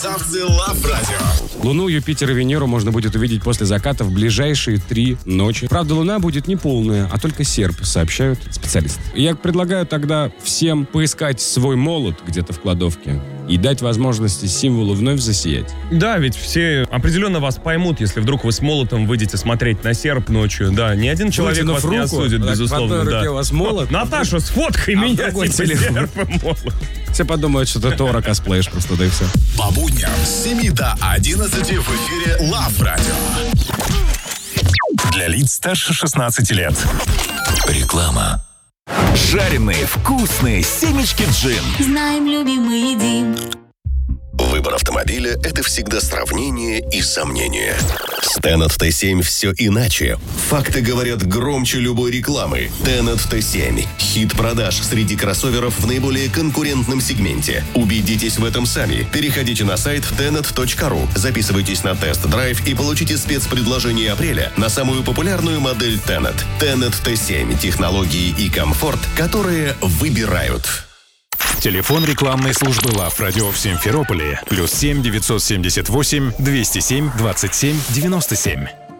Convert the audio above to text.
Ставцы Лав Радио. Луну, Юпитер и Венеру можно будет увидеть после заката в ближайшие 3 ночи. Правда, Луна будет не полная, а только серп, сообщают специалисты. Я предлагаю тогда всем поискать свой молот где-то в кладовке и дать возможности символу вновь засиять. Да, ведь все определенно вас поймут, если вдруг вы с молотом выйдете смотреть на серп ночью. Да, ни один человек вас не осудит, безусловно. В одной руке у вас молот. Наташа, сфоткай меня, другой типа телефон. серп и молот. Все подумают, что ты Тора косплеишь просто, да и все. По будням с 7 до 11 в эфире Лав Радио. Для лиц старше 16 лет. Реклама. Жареные вкусные семечки джин. Знаем, любим и едим. Выбор автомобиля – это всегда сравнение и сомнение. С Tenet T7 все иначе. Факты говорят громче любой рекламы. Tenet T7 – хит продаж среди кроссоверов в наиболее конкурентном сегменте. Убедитесь в этом сами. Переходите на сайт tenet.ru, записывайтесь на тест-драйв и получите спецпредложение апреля на самую популярную модель Tenet. Tenet T7 – технологии и комфорт, которые выбирают. Телефон рекламной службы Лав Радио в Симферополе +7 978 207 27 97.